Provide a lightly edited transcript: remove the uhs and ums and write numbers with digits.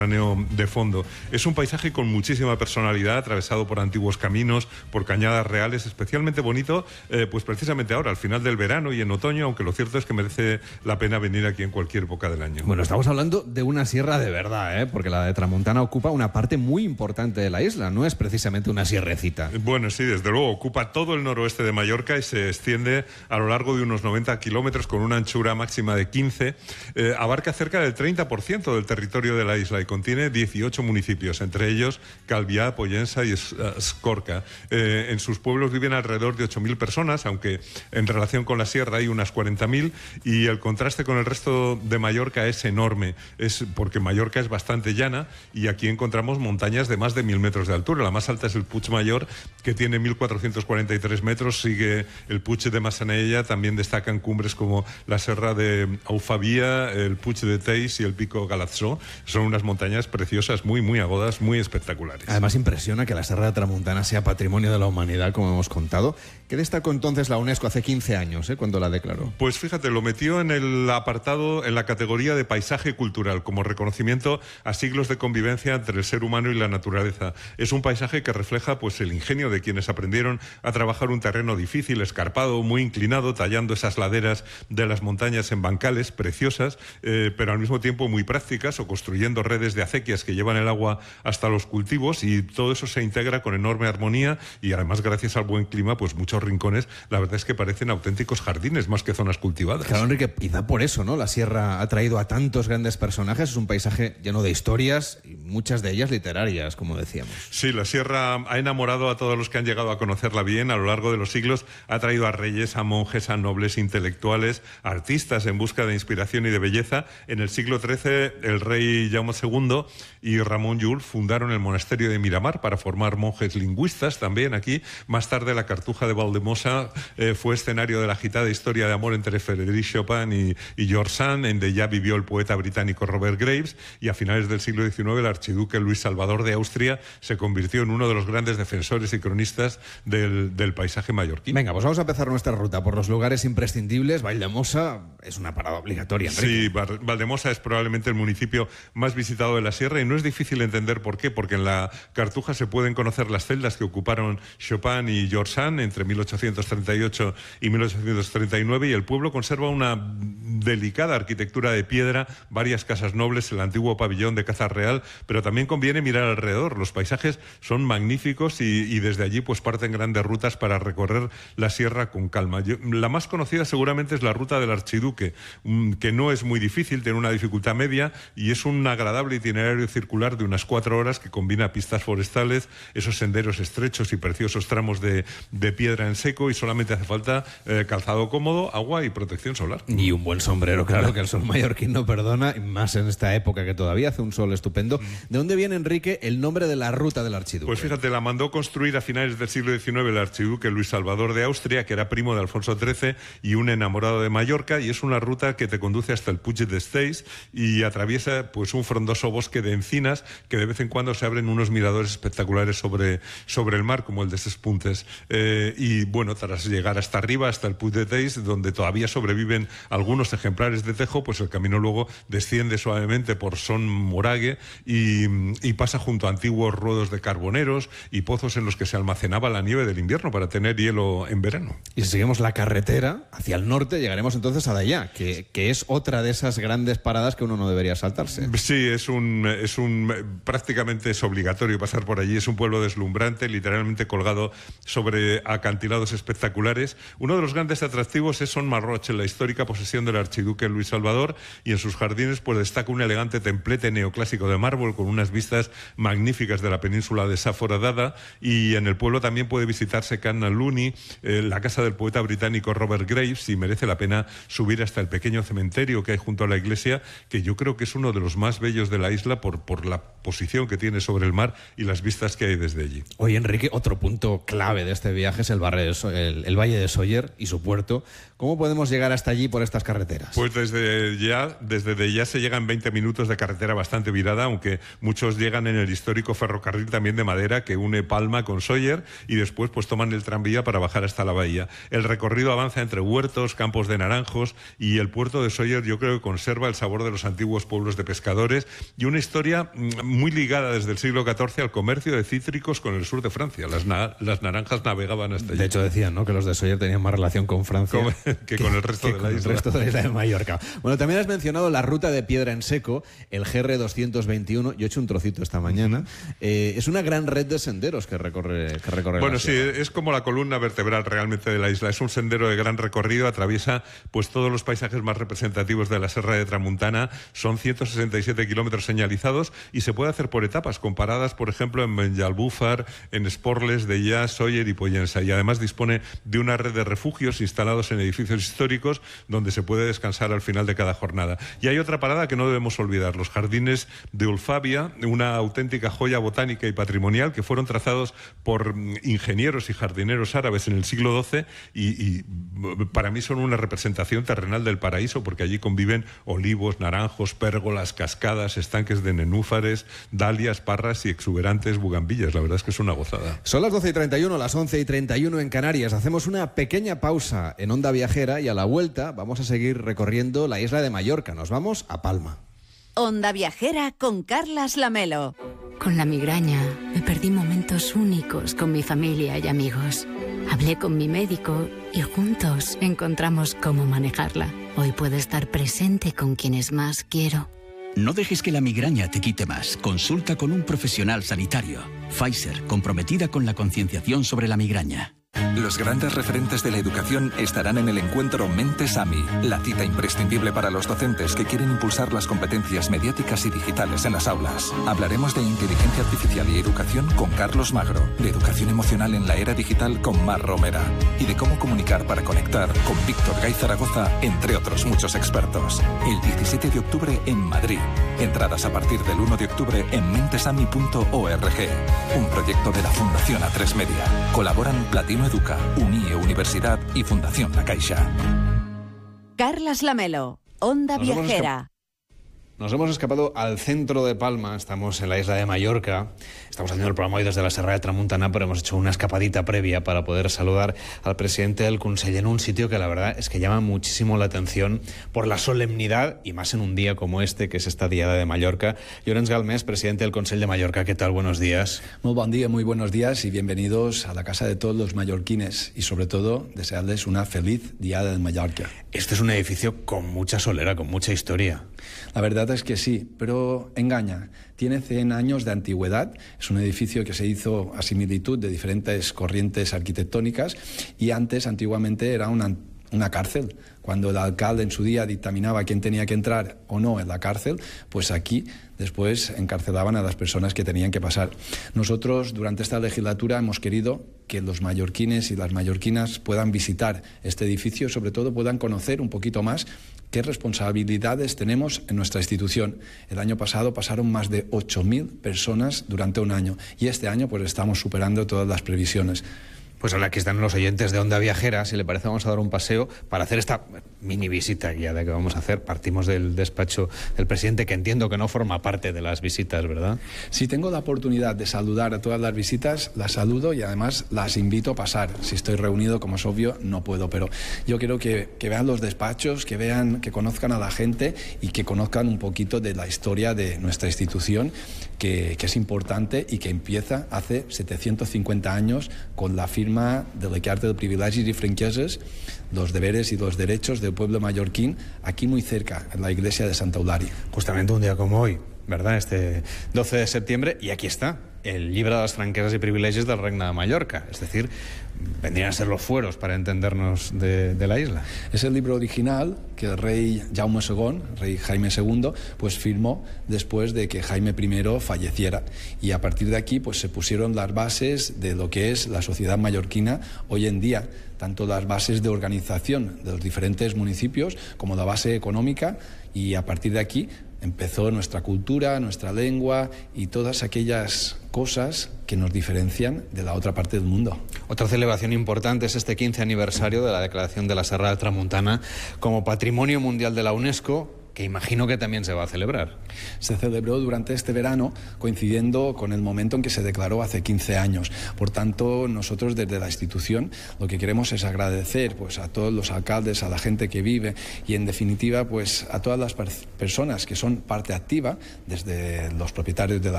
de fondo. Es un paisaje con muchísima personalidad, atravesado por antiguos caminos, por cañadas reales, especialmente bonito, pues precisamente ahora, al final del verano y en otoño, aunque lo cierto es que merece la pena venir aquí en cualquier época del año. Bueno, estamos hablando de una sierra de verdad, porque la de Tramontana ocupa una parte muy importante de la isla, no es precisamente una sierrecita. Bueno, sí, desde luego, ocupa todo el noroeste de Mallorca y se extiende a lo largo de unos 90 kilómetros con una anchura máxima de 15, abarca cerca del 30% del territorio de la isla y contiene 18 municipios, entre ellos Calviá, Pollensa y Escorca. En sus pueblos viven alrededor de 8.000 personas, aunque en relación con la sierra hay unas 40.000, y el contraste con el resto de Mallorca es enorme, es porque Mallorca es bastante llana y aquí encontramos montañas de más de 1.000 metros de altura. La más alta es el Puig Mayor, que tiene 1.443 metros, sigue el Puig de Massanella, también destacan cumbres como la Serra de Aufavia, el Puig de Teis y el Pico Galatzó. Son unas montañas preciosas, muy agudas, muy espectaculares. Además impresiona que la Serra de Tramontana sea patrimonio de la humanidad, como hemos contado. ¿Qué destacó entonces la UNESCO hace 15 años, cuando la declaró? Pues fíjate, lo metió en el apartado, en la categoría de paisaje cultural, como reconocimiento a siglos de convivencia entre el ser humano y la naturaleza. Es un paisaje que refleja pues el ingenio de quienes aprendieron a trabajar un terreno difícil, escarpado, muy inclinado, tallando esas laderas de las montañas en bancales preciosas, pero al mismo tiempo muy prácticas, o construyendo redes de acequias que llevan el agua hasta los cultivos, y todo eso se integra con enorme armonía, y además gracias al buen clima, pues muchos rincones, la verdad es que parecen auténticos jardines más que zonas cultivadas. Claro, Enrique, quizá por eso, ¿no? La sierra ha traído a tantos grandes personajes, es un paisaje lleno de historias, y muchas de ellas literarias, como decíamos. Sí, la sierra ha enamorado a todos los que han llegado a conocerla bien a lo largo de los siglos, ha traído a reyes, a monjes, a nobles intelectuales, a artistas en busca de inspiración y de belleza. En el siglo XIII, el rey Jaume II y Ramón Llull fundaron el monasterio de Miramar para formar monjes lingüistas también aquí. Más tarde, la Cartuja de Valldemossa fue escenario de la agitada historia de amor entre Frédéric Chopin y George Sand, en donde ya vivió el poeta británico Robert Graves, y a finales del siglo XIX el archiduque Luis Salvador de Austria se convirtió en uno de los grandes defensores y cronistas del paisaje mallorquín. Venga, pues vamos a empezar nuestra ruta por los lugares imprescindibles. Valldemossa es una parada obligatoria, Enrique. Sí, Valldemossa es probablemente el municipio más visitado de la sierra, y no es difícil entender por qué, porque en la Cartuja se pueden conocer las celdas que ocuparon Chopin y George Sand entre 1838 y 1839, y el pueblo conserva una delicada arquitectura de piedra, varias casas nobles, el antiguo pabellón de caza real, pero también conviene mirar alrededor. Los paisajes son magníficos y desde allí pues parten grandes rutas para recorrer la sierra con calma. La más conocida seguramente es la ruta del Archiduque, que no es muy difícil, tiene una dificultad media y es un agradable itinerario circular de unas 4 horas que combina pistas forestales, esos senderos estrechos y preciosos tramos de piedra en seco, y solamente hace falta calzado cómodo, agua y protección solar. Y un buen sombrero, claro, que el sol mallorquín no perdona, y más en esta época que todavía hace un sol estupendo. ¿De dónde viene, Enrique, el nombre de la ruta del Archiduque? Pues fíjate, la mandó construir a finales del siglo XIX el archiduque Luis Salvador de Austria, que era primo de Alfonso XIII y un enamorado de Mallorca, y es una ruta que te conduce hasta el Puig de Teis y atraviesa pues un frondoso bosque de encinas, que de vez en cuando se abren unos miradores espectaculares sobre el mar, como el de Ses Puntes. Y bueno, tras llegar hasta arriba, hasta el Puig de Teis, donde todavía sobreviven algunos ejemplares de tejo, pues el camino luego desciende suavemente por Son Morague y pasa junto a antiguos ruedos de carboneros y pozos en los que se almacenaba la nieve del invierno para tener hielo en verano. Y si seguimos la carretera hacia el norte, llegaremos entonces a Deià, que es otra de esas grandes paradas que uno no debería saltarse. Sí, prácticamente es obligatorio pasar por allí. Es un pueblo deslumbrante, literalmente colgado sobre acantilados espectaculares. Uno de los grandes atractivos es Son Marroche, la histórica posesión del archiduque Luis Salvador, y en sus jardines pues destaca un elegante templete neoclásico de mármol con unas vistas magníficas de la península de Sa Foradada, y en el pueblo también puede visitarse Can Luni, la casa del poeta británico Robert Graves, y merece la pena subir hasta el pequeño cementerio que hay junto a la iglesia, que yo creo que es uno de los más bellos de la isla por la posición que tiene sobre el mar y las vistas que hay desde allí. Oye, Enrique, otro punto clave de este viaje es el Valle de Sóller y su puerto. ¿Cómo podemos llegar hasta allí por estas carreteras? Pues desde ya se llega en 20 minutos de carretera bastante virada, aunque muchos llegan en el histórico ferrocarril también de madera que une Palma con Sóller, y después pues toman el tranvía para bajar hasta la bahía. El recorrido avanza entre huertos, campos de naranjos, y el puerto de Sóller yo creo que conserva el sabor de los antiguos pueblos de pescadores, y una historia muy ligada desde el siglo XIV al comercio de cítricos con el sur de Francia. Las naranjas navegaban hasta allí. De hecho, decían, ¿no?, que los de Sóller tenían más relación con Francia que con el resto de la isla. El resto de la isla de Mallorca. Bueno, también has mencionado la ruta de piedra en seco, el GR 221. Yo he hecho un trocito esta mañana. Es una gran red de senderos que recorre Bueno, la sí, sierra. es como la columna vertebral realmente de la isla. Es un sendero de gran recorrido, atraviesa pues todos los paisajes más representativos de la Serra de Tramuntana. Son 167 kilómetros señalizados y se puede hacer por etapas, comparadas, por ejemplo, en Benyalbufar, en Esporles, Deià, Sóller y Pollença. Y además dispone de una red de refugios instalados en edificios históricos donde se puede descansar al final de cada jornada. Y hay otra parada que no debemos olvidar, los jardines de Ulfabia, una auténtica joya botánica y patrimonial que fueron trazados por ingenieros y jardineros árabes en el siglo XII y para mí son una representación terrenal del paraíso, porque allí conviven olivos, naranjos, pérgolas, cascadas, estanques de nenúfares, dalias, parras y exuberantes bugambillas. La verdad es que es una gozada. Son las 12:31, las 11:31 en Canarias. Hacemos una pequeña pausa en Onda Viajera y a la vuelta vamos a seguir recorriendo la isla de Mallorca. Nos vamos a Palma. Onda Viajera con Carlas Lamelo. Con la migraña me perdí momentos únicos con mi familia y amigos. Hablé con mi médico y juntos encontramos cómo manejarla. Hoy puedo estar presente con quienes más quiero. No dejes que la migraña te quite más. Consulta con un profesional sanitario. Pfizer, comprometida con la concienciación sobre la migraña. Los grandes referentes de la educación estarán en el encuentro Mentes AMI, la cita imprescindible para los docentes que quieren impulsar las competencias mediáticas y digitales en las aulas. Hablaremos de inteligencia artificial y educación con Carlos Magro, de educación emocional en la era digital con Mar Romera y de cómo comunicar para conectar con Víctor Gay Zaragoza, entre otros muchos expertos. El 17 de octubre en Madrid. Entradas a partir del 1 de octubre en mentesami.org. Un proyecto de la Fundación A3 Media. Colaboran Platino Educa, UNIE Universidad y Fundación La Caixa. Carlas Lamelo, Onda Viajera. Nos hemos escapado al centro de Palma, estamos en la isla de Mallorca, estamos haciendo el programa hoy desde la Serra de Tramuntana, pero hemos hecho una escapadita previa para poder saludar al presidente del Consell en un sitio que la verdad es que llama muchísimo la atención por la solemnidad y más en un día como este, que es esta Diada de Mallorca. Llorenç Galmés, presidente del Consell de Mallorca, ¿qué tal? Buenos días. Muy buen día, muy buenos días y bienvenidos a la casa de todos los mallorquines y sobre todo desearles una feliz Diada de Mallorca. Este es un edificio con mucha solera, con mucha historia. La verdad es que sí, pero engaña. Tiene 100 años de antigüedad, es un edificio que se hizo a similitud de diferentes corrientes arquitectónicas y antes, antiguamente, era una cárcel. Cuando el alcalde en su día dictaminaba quién tenía que entrar o no en la cárcel, pues aquí después encarcelaban a las personas que tenían que pasar. Nosotros durante esta legislatura hemos querido que los mallorquines y las mallorquinas puedan visitar este edificio, sobre todo puedan conocer un poquito más qué responsabilidades tenemos en nuestra institución. El año pasado pasaron más de 8.000 personas durante un año y este año pues estamos superando todas las previsiones. Pues ahora aquí están los oyentes de Onda Viajera, si le parece vamos a dar un paseo para hacer esta mini visita guiada que vamos a hacer. Partimos del despacho del presidente, que entiendo que no forma parte de las visitas, ¿verdad? Si tengo la oportunidad de saludar a todas las visitas, las saludo y además las invito a pasar. Si estoy reunido, como es obvio, no puedo, pero yo quiero que vean los despachos, que vean, que conozcan a la gente y que conozcan un poquito de la historia de nuestra institución, que es importante y que empieza hace 750 años con la firma de la Carta de Privilegis y Franqueses, los deberes y los derechos del pueblo mallorquín, aquí muy cerca, en la iglesia de Santa Eulària. Justamente un día como hoy, ¿verdad? Este 12 de septiembre, y aquí está, el llibre de les franqueses i privilegis del Regne de Mallorca. Es decir, vendrían a ser los fueros, para entendernos, de la isla. Es el libro original que el rey Jaume II, rey Jaime II, pues firmó después de que Jaime I falleciera. Y a partir de aquí pues se pusieron las bases de lo que es la sociedad mallorquina hoy en día, tanto las bases de organización de los diferentes municipios como la base económica, y a partir de aquí empezó nuestra cultura, nuestra lengua y todas aquellas cosas que nos diferencian de la otra parte del mundo. Otra celebración importante es este 15 aniversario de la declaración de la Serra de Tramuntana como Patrimonio Mundial de la UNESCO. que imagino que también se va a celebrar. Se celebró durante este verano, coincidiendo con el momento en que se declaró hace 15 años. Por tanto, nosotros desde la institución lo que queremos es agradecer pues, a todos los alcaldes, a la gente que vive y, en definitiva, pues, a todas las personas que son parte activa, desde los propietarios de la